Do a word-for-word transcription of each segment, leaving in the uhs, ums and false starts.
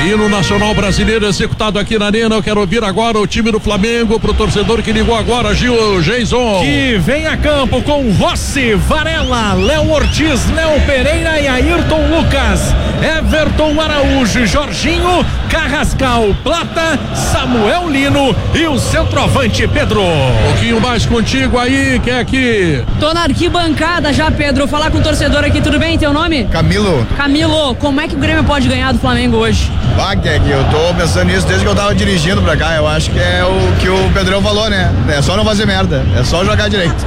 Hino nacional brasileiro executado aqui na arena. Eu quero ouvir agora o time do Flamengo pro torcedor que ligou agora, Gil Jason. Que vem a campo com Rossi, Varela, Léo Ortiz, Léo Pereira e Ayrton Lucas, Everton Araújo, Jorginho, Carrascal, Plata, Samuel Lino e o centroavante Pedro. Um pouquinho mais contigo aí, quem é aqui? Tô na arquibancada já, Pedro. Falar com o torcedor aqui, tudo bem? Teu nome? Camilo. Camilo, como é que o Grêmio pode ganhar do Flamengo hoje? Wagner, eu tô pensando nisso desde que eu tava dirigindo pra cá. Eu acho que é o que o Pedrão falou, né? É só não fazer merda, é só jogar direito.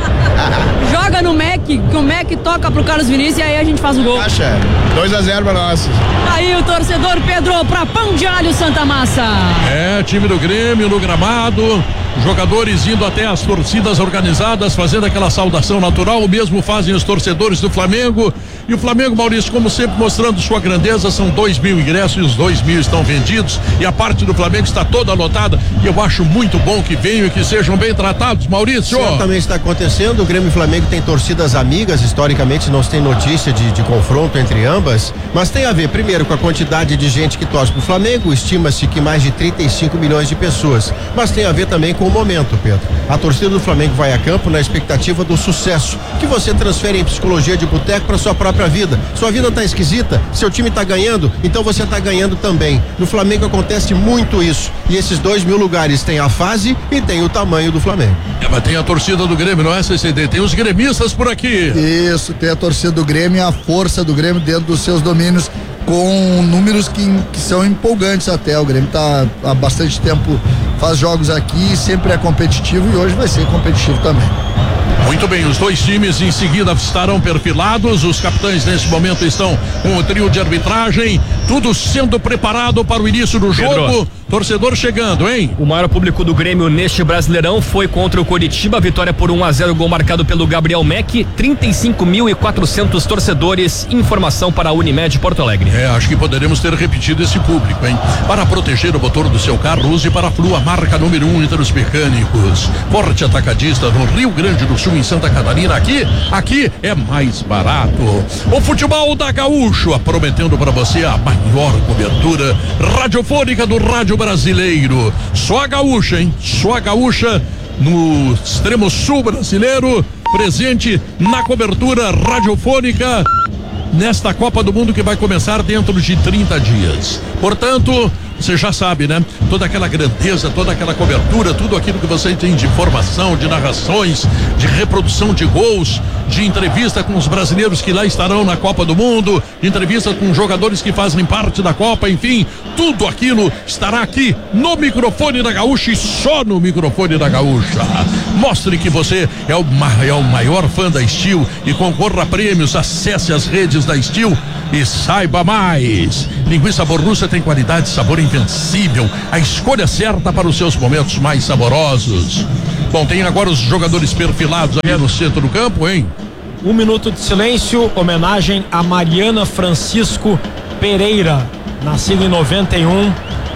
Joga no Mac, que o Mac toca pro Carlos Vinícius e aí a gente faz o gol. Acha? dois a zero pra nós. Aí o torcedor Pedro pra Pão de Alho Santa Massa. É, time do Grêmio no gramado. Jogadores indo até as torcidas organizadas, fazendo aquela saudação natural. O mesmo fazem os torcedores do Flamengo. E o Flamengo, Maurício, como sempre, mostrando sua grandeza. São dois mil ingressos e os dois mil estão vendidos. E a parte do Flamengo está toda lotada. E eu acho muito bom que venham e que sejam bem tratados, Maurício. Certamente está acontecendo. O Grêmio e o Flamengo têm torcidas amigas. Historicamente, não se tem notícia de, de confronto entre ambas. Mas tem a ver, primeiro, com a quantidade de gente que torce pro Flamengo. Estima-se que mais de trinta e cinco milhões de pessoas. Mas tem a ver também com o momento, Pedro. A torcida do Flamengo vai a campo na expectativa do sucesso, que você transfere em psicologia de boteco para sua própria vida. Sua vida tá esquisita, seu time tá ganhando, então você tá ganhando também. No Flamengo acontece muito isso. E esses dois mil lugares têm a fase e tem o tamanho do Flamengo. É, mas tem a torcida do Grêmio, não é, C C D? Tem os gremistas por aqui. Isso, tem a torcida do Grêmio e a força do Grêmio dentro dos seus domínios, com números que, que são empolgantes até. O Grêmio tá há bastante tempo, faz jogos aqui, sempre é competitivo e hoje vai ser competitivo também. Muito bem, os dois times em seguida estarão perfilados. Os capitães nesse momento estão com o trio de arbitragem, tudo sendo preparado para o início do jogo. Pedro. Torcedor chegando, hein? O maior público do Grêmio neste Brasileirão foi contra o Coritiba, vitória por um a zero, gol marcado pelo Gabriel Mack, trinta e cinco mil e quatrocentos torcedores. Informação para a Unimed Porto Alegre. É, acho que poderemos ter repetido esse público, hein? Para proteger o motor do seu carro, use Paraflu, a marca número um entre os mecânicos. Forte atacadista no Rio Grande do Sul, em Santa Catarina. Aqui, aqui é mais barato. O futebol da Gaúcho, prometendo para você a maior cobertura radiofônica do rádio brasileiro. Só a gaúcha, hein? Só a gaúcha no extremo sul brasileiro, presente na cobertura radiofônica nesta Copa do Mundo que vai começar dentro de trinta dias. Portanto, você já sabe, né? Toda aquela grandeza, toda aquela cobertura, tudo aquilo que você tem de informação, de narrações, de reprodução de gols, de entrevista com os brasileiros que lá estarão na Copa do Mundo, de entrevista com jogadores que fazem parte da Copa, enfim, tudo aquilo estará aqui no microfone da Gaúcha e só no microfone da Gaúcha. Mostre que você é o, é o maior fã da Steel e concorra a prêmios. Acesse as redes da Steel e saiba mais. Linguiça Borrussa tem qualidade e sabor invencível, a escolha certa para os seus momentos mais saborosos. Bom, tem agora os jogadores perfilados aí no centro do campo, hein? Um minuto de silêncio, homenagem a Mariana Francisco Pereira, nascida em noventa e um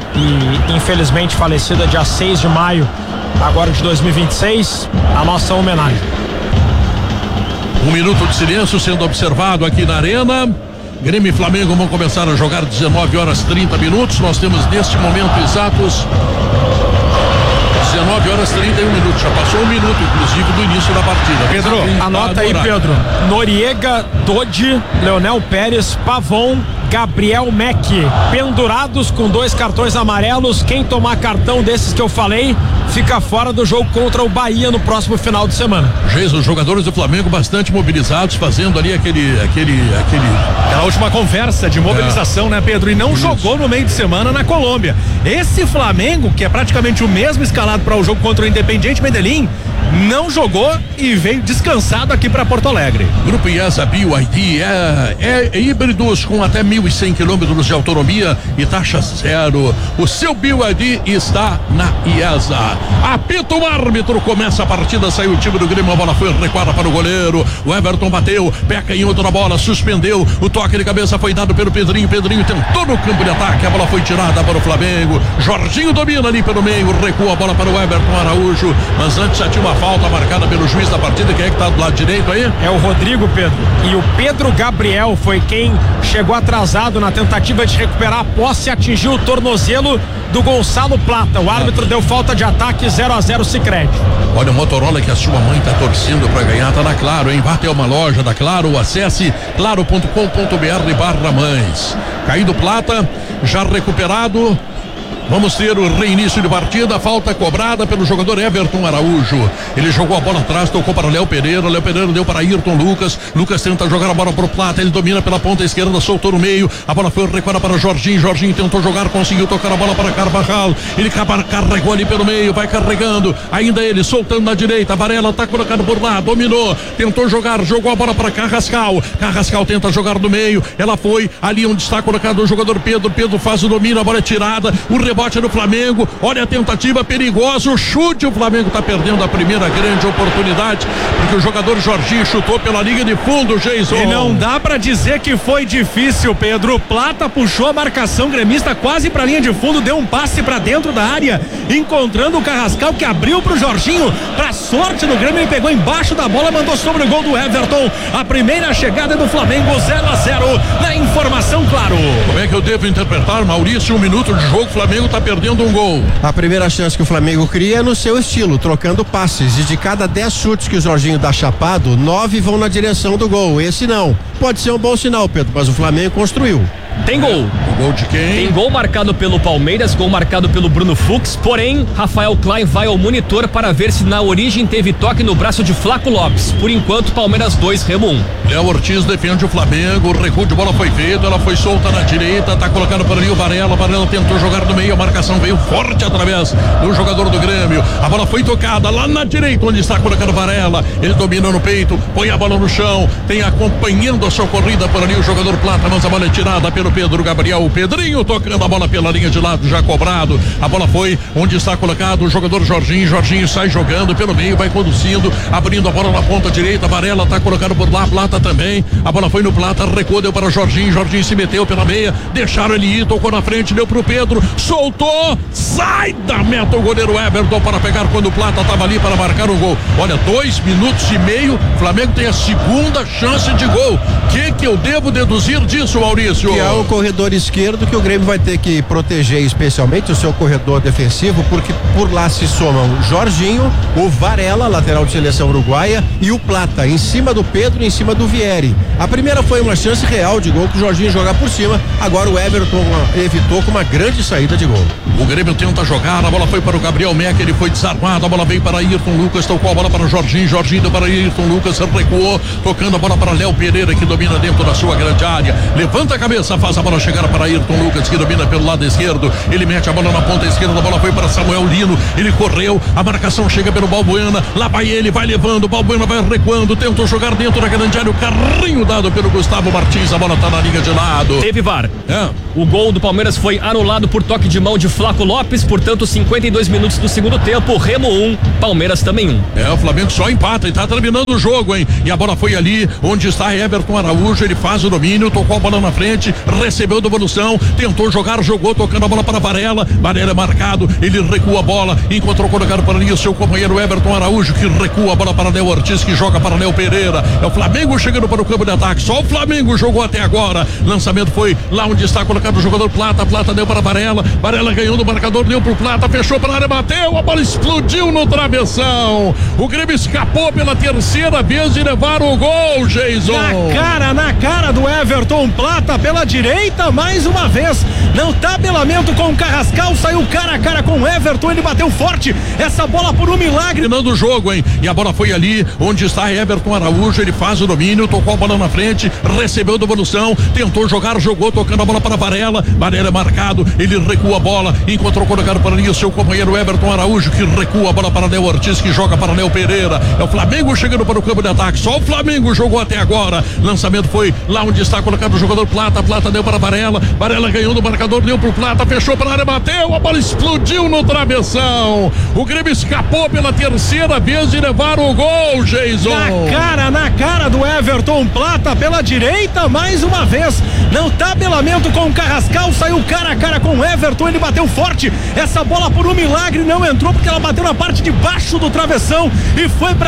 e infelizmente falecida dia seis de maio agora de dois mil e vinte e seis. A nossa homenagem. Um minuto de silêncio sendo observado aqui na arena. Grêmio e Flamengo vão começar a jogar dezenove horas e trinta minutos. Nós temos neste momento exatos dezenove horas e trinta e um minutos. Já passou um minuto, inclusive, do início da partida. Pedro, anota aí, Pedro. Noriega, Dodi, Leonel Pérez, Pavon, Gabriel Mack, pendurados com dois cartões amarelos. Quem tomar cartão desses que eu falei fica fora do jogo contra o Bahia no próximo final de semana. Jesus, os jogadores do Flamengo bastante mobilizados, fazendo ali aquele, aquele, aquele... Aquela última conversa de mobilização, é. né, Pedro? E não Isso. jogou no meio de semana na Colômbia. Esse Flamengo, que é praticamente o mesmo escalado para o jogo contra o Independiente Medellín, não jogou e veio descansado aqui para Porto Alegre. Grupo IESA B Y D é, é, é híbridos com até mil e cem quilômetros de autonomia e taxa zero. O seu B Y D está na IESA. Apita o árbitro, começa a partida, saiu o time do Grêmio, a bola foi recuada para o goleiro. O Everton bateu, peca em outra bola, suspendeu. O toque de cabeça foi dado pelo Pedrinho. Pedrinho tentou no campo de ataque, a bola foi tirada para o Flamengo. Jorginho domina ali pelo meio, recua a bola para o Everton Araújo, mas antes já tinha uma falta marcada pelo juiz da partida. Quem é que tá do lado direito aí? É o Rodrigo, Pedro. E o Pedro Gabriel foi quem chegou atrasado na tentativa de recuperar a posse e atingiu o tornozelo do Gonçalo Plata. O árbitro ah. deu falta de ataque, zero a zero Sicredi. Olha o Motorola que a sua mãe tá torcendo pra ganhar, tá na Claro, hein? Vá até uma loja da Claro, acesse claro ponto com ponto br barra mães. Caído Plata, já recuperado. Vamos ter o reinício de partida, falta cobrada pelo jogador Everton Araújo. Ele jogou a bola atrás, tocou para Léo Pereira, Léo Pereira deu para Ayrton Lucas, Lucas tenta jogar a bola pro Plata, ele domina pela ponta esquerda, soltou no meio, a bola foi recuada para Jorginho, Jorginho tentou jogar, conseguiu tocar a bola para Carvajal, ele carregou ali pelo meio, vai carregando, ainda ele soltando na direita, Varela tá colocado por lá, dominou, tentou jogar, jogou a bola para Carrascal, Carrascal tenta jogar no meio, ela foi ali onde está colocado o jogador Pedro, Pedro faz o domínio, a bola é tirada, o rebote do Flamengo, olha a tentativa perigosa, o chute, o Flamengo está perdendo a primeira grande oportunidade, porque o jogador Jorginho chutou pela linha de fundo, Jason. E não dá para dizer que foi difícil, Pedro. Plata puxou a marcação gremista quase para a linha de fundo, deu um passe para dentro da área, encontrando o Carrascal que abriu pro Jorginho, para sorte do Grêmio, ele pegou embaixo da bola, mandou sobre o gol do Everton. A primeira chegada do Flamengo, zero a zero na informação, Claro. Como é que eu devo interpretar, Maurício? Um minuto de jogo, o Flamengo está perdendo um gol. A primeira chance que o Flamengo cria é no seu estilo, trocando passes, e de cada dez chutes que o Jorginho dá chapado, nove vão na direção do gol. Esse não. Pode ser um bom sinal, Pedro, mas o Flamengo construiu. Tem gol. O gol de quem? Tem gol marcado pelo Palmeiras, gol marcado pelo Bruno Fux, porém, Rafael Klein vai ao monitor para ver se na origem teve toque no braço de Flaco Lopes. Por enquanto, Palmeiras dois, Remo um. Léo Ortiz defende o Flamengo, o recuo de bola foi feito, ela foi solta na direita, tá colocando para ali o Varela, Varela tentou jogar no meio, a marcação veio forte através do jogador do Grêmio, a bola foi tocada lá na direita, onde está colocando Varela, ele domina no peito, põe a bola no chão, tem acompanhando a sua corrida por ali o jogador Plata, mas a bola é tirada pelo Pedro Gabriel, o Pedrinho tocando a bola pela linha de lado, já cobrado, a bola foi onde está colocado o jogador Jorginho, Jorginho sai jogando pelo meio, vai conduzindo, abrindo a bola na ponta direita, Varela tá colocado por lá, Plata também, a bola foi no Plata, recuou, deu para Jorginho, Jorginho se meteu pela meia, deixaram ele ir, tocou na frente, deu pro Pedro, soltou, sai da meta o goleiro Everton para pegar quando o Plata estava ali para marcar o gol. Olha, dois minutos e meio, Flamengo tem a segunda chance de gol. O que que eu devo deduzir disso, Maurício? Que é o corredor esquerdo que o Grêmio vai ter que proteger, especialmente o seu corredor defensivo, porque por lá se somam o Jorginho, o Varela, lateral de seleção uruguaia, e o Plata, em cima do Pedro e em cima do Vieri. A primeira foi uma chance real de gol que o Jorginho jogar por cima, agora o Everton evitou com uma grande saída de gol. O Grêmio tenta jogar, a bola foi para o Gabriel Meck, ele foi desarmado, a bola veio para Ayrton Lucas, tocou a bola para o Jorginho, Jorginho deu para Ayrton Lucas, recuou, tocando a bola para Léo Pereira, que domina dentro da sua grande área, levanta a cabeça, faz a bola chegar para Ayrton Lucas, que domina pelo lado esquerdo, ele mete a bola na ponta esquerda, a bola foi para Samuel Lino, ele correu, a marcação chega pelo Balbuena, lá vai ele, vai levando, o Balbuena vai recuando, tentou jogar dentro da grande área, o carrinho dado pelo Gustavo Martins, a bola tá na linha de lado. Teve V A R. É. O gol do Palmeiras foi anulado por toque de mão de Flaco Lopes, portanto, cinquenta e dois minutos do segundo tempo, Remo um, Palmeiras também um. É, o Flamengo só empata e tá terminando o jogo, hein? E a bola foi ali, onde está Everton Araújo, ele faz o domínio, tocou a bola na frente, recebeu devolução, tentou jogar, jogou, tocando a bola para Varela, Varela é marcado, ele recua a bola, encontrou colocado para ali o seu companheiro Everton Araújo, que recua a bola para Léo Ortiz, que joga para Léo Pereira, é o Flamengo chegando para o campo de ataque, só o Flamengo jogou até agora, lançamento foi lá onde está colocado o jogador Plata, Plata deu para Varela, Varela ganhou do marcador, deu pro Plata, fechou para a área, bateu, a bola explodiu no travessão, o Grêmio escapou pela terceira vez de levar o gol, Jason. Na cara, na cara do Everton, Plata pela direita, mais uma vez, não tabelamento com o Carrascal, saiu cara a cara com o Everton, ele bateu forte, essa bola por um milagre. Terminando o jogo, hein? E a bola foi ali, onde está Everton Araújo, ele faz o domínio, tocou a bola na frente, recebeu devolução, tentou jogar, jogou, tocando a bola para Varela, Varela é marcado, ele recua a bola, encontrou colocado para ali o seu companheiro Everton Araújo, que recua a bola para Léo Ortiz, que joga para Léo Pereira, é o Flamengo chegando para o campo de ataque, só o Flamengo jogou até agora, lançamento foi lá onde está colocado o jogador Plata, Plata Plata deu para Varela, Varela ganhou do marcador, deu pro Plata, fechou para a área, bateu, a bola explodiu no travessão. O Grêmio escapou pela terceira vez de levar o gol, Jason. Na cara, na cara do Everton Plata pela direita, mais uma vez. No tabelamento com o Carrascal, saiu cara a cara com o Everton, ele bateu forte. Essa bola por um milagre não entrou porque ela bateu na parte de baixo do travessão e foi para